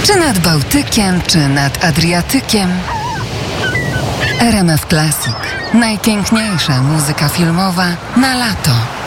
Czy nad Bałtykiem, czy nad Adriatykiem. RMF Classic. Najpiękniejsza muzyka filmowa na lato.